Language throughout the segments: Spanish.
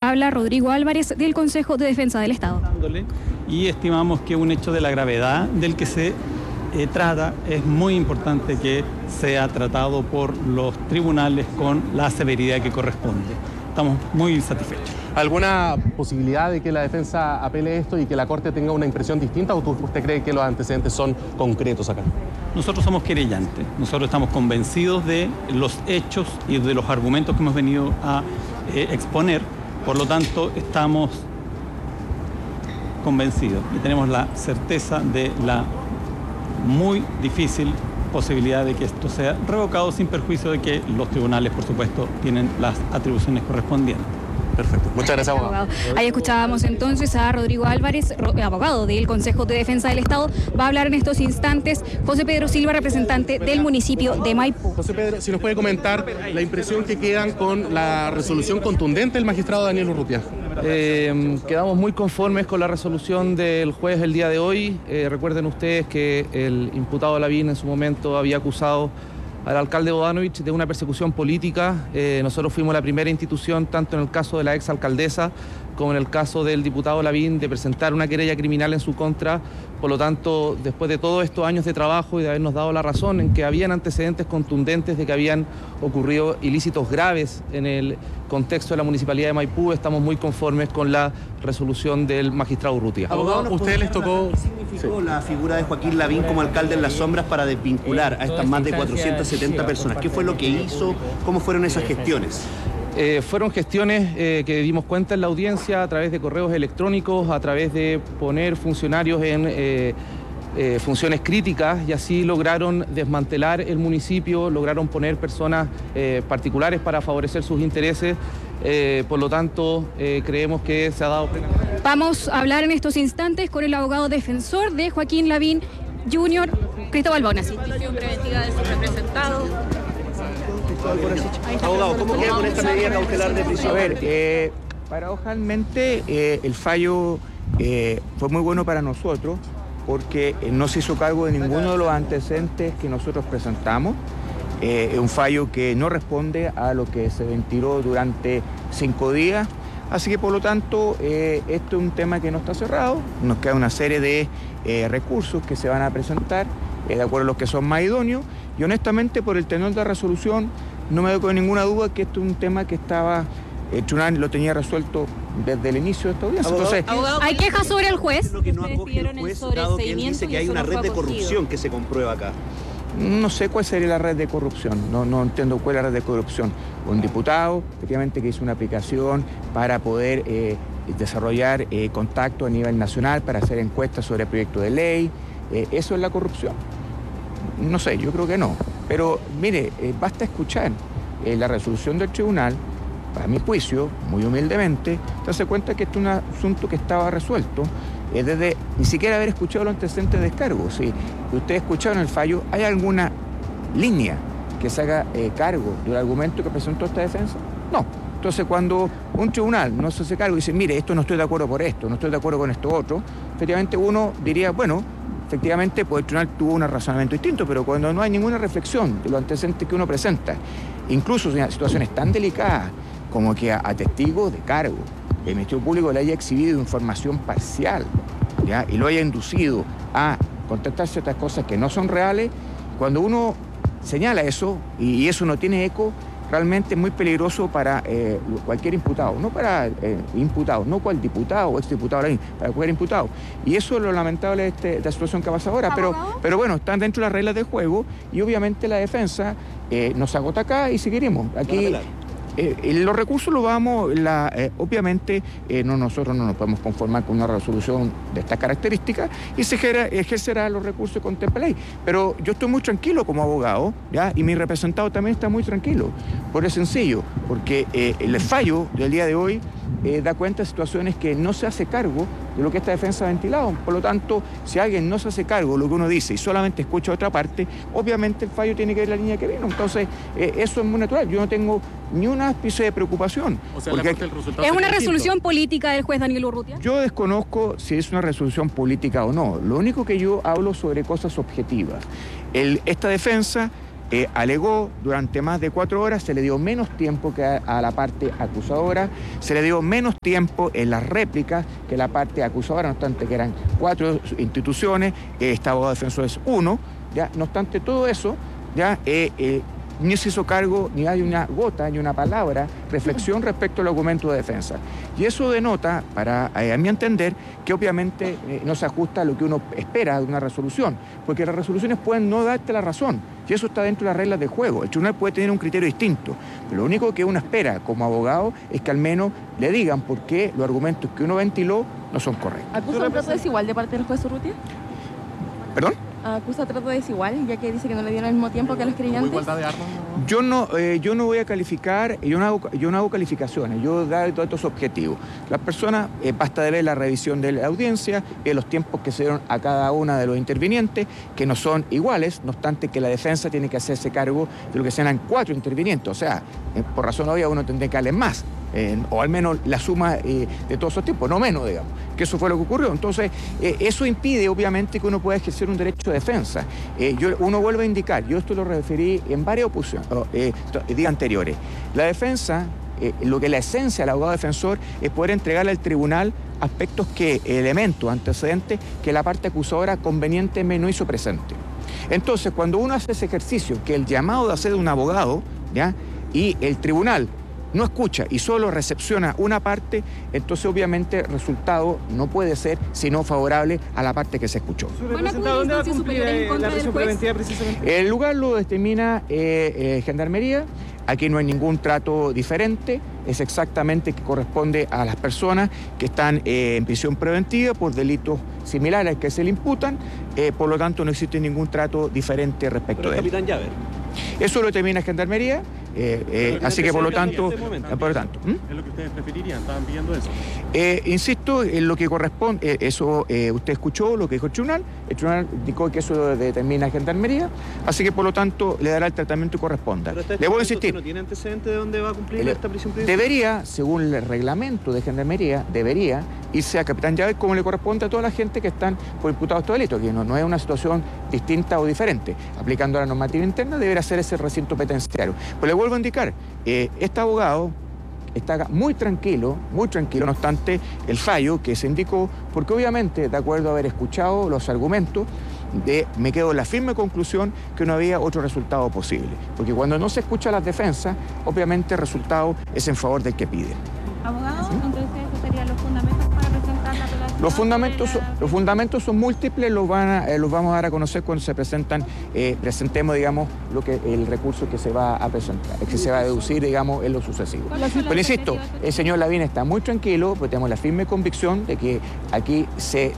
habla Rodrigo Álvarez del Consejo de Defensa del Estado. Y estimamos que un hecho de la gravedad del que se trata es muy importante que sea tratado por los tribunales con la severidad que corresponde. Estamos muy satisfechos. ¿Alguna posibilidad de que la defensa apele esto y que la Corte tenga una impresión distinta, o usted cree que los antecedentes son concretos acá? Nosotros somos querellantes, nosotros estamos convencidos de los hechos y de los argumentos que hemos venido a exponer, por lo tanto estamos convencidos y tenemos la certeza de la muy difícil posibilidad de que esto sea revocado, sin perjuicio de que los tribunales, por supuesto, tienen las atribuciones correspondientes. Perfecto. Muchas gracias, abogado. Ahí escuchábamos entonces a Rodrigo Álvarez, abogado del Consejo de Defensa del Estado. Va a hablar en estos instantes José Pedro Silva, representante del municipio de Maipú. José Pedro, si nos puede comentar la impresión que quedan con la resolución contundente del magistrado Daniel Urrutia. Quedamos muy conformes con la resolución del juez el día de hoy. Recuerden ustedes que el imputado Lavín en su momento había acusado al alcalde Bodanovich de una persecución política. Nosotros fuimos la primera institución, tanto en el caso de la exalcaldesa como en el caso del diputado Lavín, de presentar una querella criminal en su contra. Por lo tanto, después de todos estos años de trabajo y de habernos dado la razón en que habían antecedentes contundentes de que habían ocurrido ilícitos graves en el contexto de la Municipalidad de Maipú, estamos muy conformes con la resolución del magistrado Urrutia. Abogado, ¿ustedes les tocó? ¿Qué significó la figura de Joaquín Lavín como alcalde en las sombras para desvincular a estas más de 470 personas? ¿Qué fue lo que hizo? ¿Cómo fueron esas gestiones? Fueron gestiones que dimos cuenta en la audiencia a través de correos electrónicos, a través de poner funcionarios en funciones críticas, y así lograron desmantelar el municipio, lograron poner personas particulares para favorecer sus intereses. Por lo tanto, creemos que se ha dado plenamente. Vamos a hablar en estos instantes con el abogado defensor de Joaquín Lavín Jr., Cristóbal Bonasi. Evaluación preventiva de su representado. Abogado, ¿cómo queda con esta medida cautelar de prisión? A ver, paradojalmente el fallo fue muy bueno para nosotros porque no se hizo cargo de ninguno de los antecedentes que nosotros presentamos. Es un fallo que no responde a lo que se ventiló durante 5 días. Así que por lo tanto, esto es un tema que no está cerrado. Nos queda una serie de recursos que se van a presentar de acuerdo a los que son más idóneos. Y honestamente, por el tenor de la resolución, no me doy con ninguna duda que esto es un tema que estaba, el tribunal lo tenía resuelto desde el inicio de esta audiencia. Entonces, ¿hay quejas sobre el juez? Lo que no acoge el juez, dado que él dice que hay una red de corrupción que se comprueba acá. No sé cuál sería la red de corrupción, no entiendo cuál es la red de corrupción. Un diputado, efectivamente, que hizo una aplicación para poder desarrollar contacto a nivel nacional, para hacer encuestas sobre el proyecto de ley. ¿Eso es la corrupción? No sé, yo creo que no. Pero mire, basta escuchar la resolución del tribunal, para mi juicio, muy humildemente, darse cuenta que este es un asunto que estaba resuelto desde ni siquiera haber escuchado los antecedentes de descargo. Si ustedes escucharon el fallo, ¿hay alguna línea que se haga cargo del argumento que presentó esta defensa? No. Entonces, cuando un tribunal no se hace cargo y dice, mire, esto no estoy de acuerdo por esto, no estoy de acuerdo con esto otro, efectivamente uno diría, bueno, efectivamente, pues el tribunal tuvo un razonamiento distinto, pero cuando no hay ninguna reflexión de los antecedentes que uno presenta, incluso en situaciones tan delicadas como que a testigos de cargo, el Ministerio Público le haya exhibido información parcial, ¿ya? Y lo haya inducido a contestar ciertas cosas que no son reales, cuando uno señala eso y eso no tiene eco, realmente es muy peligroso para cualquier imputado, no para imputados, no cual diputado o exdiputado, para cualquier imputado. Y eso es lo lamentable de esta situación que pasa ahora, pero bueno, están dentro de las reglas del juego y obviamente la defensa nos agota acá y seguiremos. Aquí los recursos los vamos, obviamente nosotros no nos podemos conformar con una resolución de estas características y se ejercerá los recursos que contempla la ley. Pero yo estoy muy tranquilo como abogado, ¿ya? Y mi representado también está muy tranquilo, por eso sencillo, porque el fallo del día de hoy da cuenta de situaciones que no se hace cargo de lo que esta defensa ha ventilado. Por lo tanto, si alguien no se hace cargo de lo que uno dice y solamente escucha otra parte, obviamente el fallo tiene que ir la línea que vino. Entonces, eso es muy natural. Yo no tengo ni un ápice de preocupación. O sea, ¿es una resolución política del juez Daniel Urrutia? Yo desconozco si es una resolución política o no. Lo único que yo hablo sobre cosas objetivas. Esta defensa alegó durante más de 4 horas, se le dio menos tiempo que a la parte acusadora, se le dio menos tiempo en las réplicas que la parte acusadora, no obstante que eran 4 instituciones, este abogado defensor es 1, ¿ya? No obstante todo eso, ya ni se hizo cargo, ni hay una gota, ni una palabra, reflexión respecto al argumento de defensa. Y eso denota, a mi entender, que obviamente no se ajusta a lo que uno espera de una resolución, porque las resoluciones pueden no darte la razón, y eso está dentro de las reglas de juego. El tribunal puede tener un criterio distinto, pero lo único que uno espera como abogado es que al menos le digan por qué los argumentos que uno ventiló no son correctos. ¿Acusa un trato desigual de parte del juez Urrutia? ¿Perdón? ¿Acusa trato desigual, ya que dice que no le dieron el mismo tiempo que a los creyentes? ¿Igualdad de armas? Yo no voy a calificar, yo no hago calificaciones, yo doy datos objetivos. Las personas, basta de ver la revisión de la audiencia, los tiempos que se dieron a cada una de los intervinientes, que no son iguales, no obstante que la defensa tiene que hacerse cargo de lo que sean 4 intervinientes, o sea, por razón obvia uno tendría que darle más. O al menos la suma de todos esos tiempos, no menos, digamos, que eso fue lo que ocurrió. Entonces, eso impide, obviamente, que uno pueda ejercer un derecho de defensa. Uno vuelve a indicar, yo esto lo referí en varias días anteriores. La defensa, lo que la esencia del abogado defensor es poder entregarle al tribunal aspectos elementos, antecedentes, que la parte acusadora convenientemente no hizo presente. Entonces, cuando uno hace ese ejercicio, que el llamado de hacer de un abogado, ¿ya? Y el tribunal no escucha y solo recepciona una parte, entonces obviamente el resultado no puede ser sino favorable a la parte que se escuchó. ¿Dónde va a cumplir la prisión preventiva precisamente? El lugar lo determina Gendarmería. Aquí no hay ningún trato diferente, es exactamente que corresponde a las personas que están en prisión preventiva por delitos similares al que se le imputan, por lo tanto no existe ningún trato diferente respecto de él. Capitán Llaver. Eso lo determina Gendarmería, así que por lo tanto... ¿Es lo que ustedes preferirían? ¿Estaban pidiendo eso? Insisto, en lo que corresponde, eso usted escuchó lo que dijo el tribunal indicó que eso lo determina Gendarmería, así que por lo tanto le dará el tratamiento que corresponda. Le voy a insistir. ¿No tiene antecedentes de dónde va a cumplir esta prisión preventiva? Debería, según el reglamento de Gendarmería, debería irse a Capitán Llaver como le corresponde a toda la gente que están por imputados de estos delitos, que no es una situación distinta o diferente. Aplicando la normativa interna deberá ser ese recinto penitenciario. Pues le vuelvo a indicar, este abogado está muy tranquilo, no obstante el fallo que se indicó, porque obviamente, de acuerdo a haber escuchado los argumentos, me quedo en la firme conclusión que no había otro resultado posible. Porque cuando no se escucha las defensas, obviamente el resultado es en favor del que pide. Abogado, entonces esos serían los fundamentos para presentar la apelación. Los fundamentos son múltiples, los vamos a dar a conocer cuando se presentemos, digamos, el recurso que se va a presentar, que se va a deducir, digamos, en lo sucesivo. Pero insisto, el señor Lavín está muy tranquilo, porque tenemos la firme convicción de que aquí se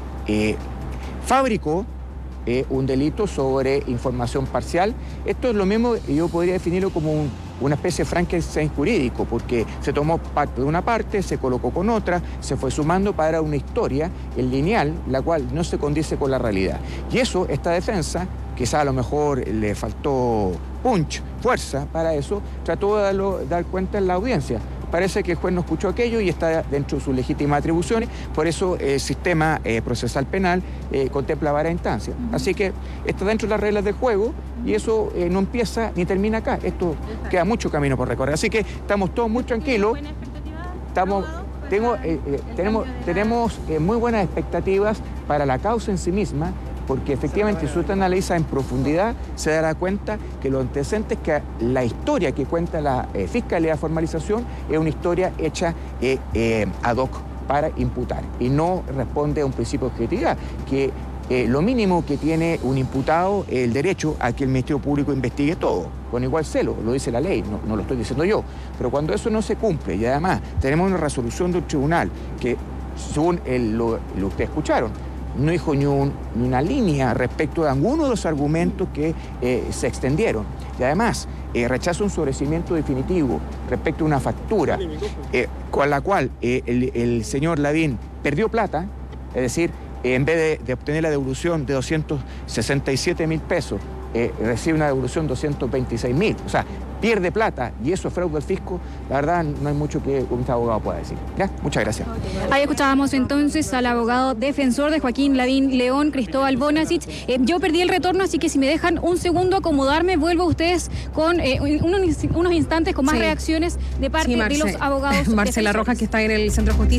fabricó un delito sobre información parcial. Esto es lo mismo, yo podría definirlo como una especie de Frankenstein jurídico, porque se tomó parte de una parte, se colocó con otra, se fue sumando para una historia lineal, la cual no se condice con la realidad. Y eso, esta defensa, quizá a lo mejor le faltó punch, fuerza para eso, trató de dar cuenta en la audiencia. Parece que el juez no escuchó aquello y está dentro de sus legítimas atribuciones, por eso el sistema procesal penal contempla varias instancias. Así que está dentro de las reglas del juego y eso no empieza ni termina acá. Esto queda mucho camino por recorrer. Así que estamos todos muy tranquilos. Tenemos muy buenas expectativas para la causa en sí misma, porque efectivamente si usted analiza en profundidad se dará cuenta que los antecedentes, que la historia que cuenta la Fiscalía de Formalización es una historia hecha ad hoc para imputar y no responde a un principio de objetividad, que lo mínimo que tiene un imputado es el derecho a que el Ministerio Público investigue todo, con igual celo, lo dice la ley, no lo estoy diciendo yo, pero cuando eso no se cumple y además tenemos una resolución del tribunal que, según lo que ustedes escucharon, no dijo ni una línea respecto de alguno de los argumentos que se extendieron. Y además, rechaza un sobreseimiento definitivo respecto a una factura con la cual el señor Lavín perdió plata, es decir, en vez de obtener la devolución de 267.000 pesos, recibe una devolución de 226.000. O sea, pierde plata y eso es fraude al fisco, la verdad no hay mucho que un abogado pueda decir. ¿Ya? Muchas gracias. Ahí escuchábamos entonces al abogado defensor de Joaquín Lavín León, Cristóbal Bonasich. Yo perdí el retorno, así que si me dejan un segundo acomodarme, vuelvo a ustedes con unos instantes con más reacciones de parte de los abogados. Marcela Rojas, que está en el Centro de Justicia.